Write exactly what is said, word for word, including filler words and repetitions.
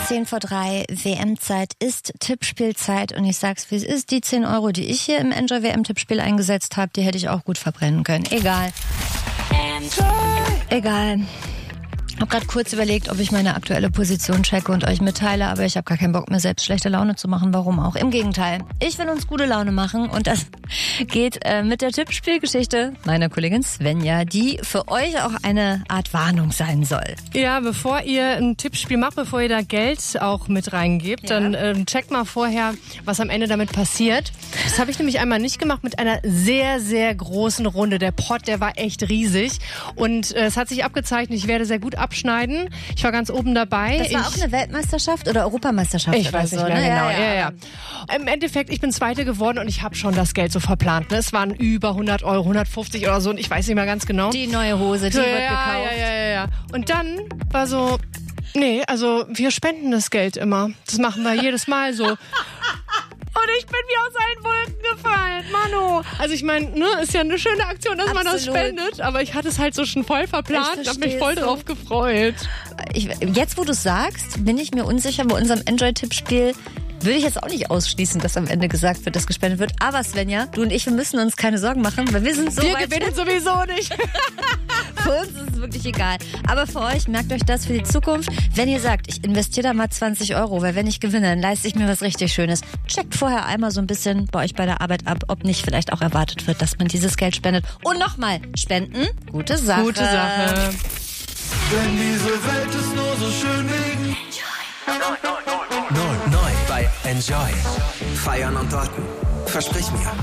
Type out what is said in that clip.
zehn vor drei, W M-Zeit ist Tippspielzeit und ich sag's wie es ist, die zehn Euro, die ich hier im Enjoy W M-Tippspiel eingesetzt habe, die hätte ich auch gut verbrennen können. Egal. Enjoy. Egal. Ich habe gerade kurz überlegt, ob ich meine aktuelle Position checke und euch mitteile, aber ich habe gar keinen Bock mehr, selbst schlechte Laune zu machen. Warum auch? Im Gegenteil. Ich will uns gute Laune machen und das geht äh, mit der Tippspielgeschichte meiner Kollegin Svenja, die für euch auch eine Art Warnung sein soll. Ja, bevor ihr ein Tippspiel macht, bevor ihr da Geld auch mit reingebt, ja. dann äh, checkt mal vorher, was am Ende damit passiert. Das habe ich nämlich einmal nicht gemacht mit einer sehr, sehr großen Runde. Der Pot, der war echt riesig und äh, es hat sich abgezeichnet, ich werde sehr gut abschneiden. Ich war ganz oben dabei. Das war ich, auch eine Weltmeisterschaft oder Europameisterschaft? Ich oder weiß so, nicht mehr ne? genau. Ja, ja. Ja, ja. Im Endeffekt, ich bin Zweite geworden und ich habe schon das Geld so verplant. Ne? Es waren über hundert Euro, hundertfünfzig oder so und ich weiß nicht mehr ganz genau. Die neue Hose, die so, wird ja, gekauft. Ja, ja, ja, ja. Und dann war so, nee, also wir spenden das Geld immer. Das machen wir jedes Mal so. Und ich bin wie aus allen Wolken gefallen, Mano. Also ich meine, ne, ist ja eine schöne Aktion, dass Absolut. man das spendet. Aber ich hatte es halt so schon voll verplant und habe mich voll so. drauf gefreut. Ich, jetzt, wo du es sagst, bin ich mir unsicher bei unserem Enjoy-Tippspiel. Würde ich jetzt auch nicht ausschließen, dass am Ende gesagt wird, dass gespendet wird. Aber Svenja, du und ich, wir müssen uns keine Sorgen machen, weil wir sind so Wir weit gewinnen sowieso nicht. Für uns ist es wirklich egal. Aber für euch, merkt euch das für die Zukunft. Wenn ihr sagt, ich investiere da mal zwanzig Euro, weil wenn ich gewinne, dann leiste ich mir was richtig Schönes. Checkt vorher einmal so ein bisschen bei euch bei der Arbeit ab, ob nicht vielleicht auch erwartet wird, dass man dieses Geld spendet. Und nochmal, spenden, gute Sache. Gute Sache. Denn diese Welt ist nur so schön wegen Neu, neu bei Enjoy. Feiern und rocken. Versprich mir.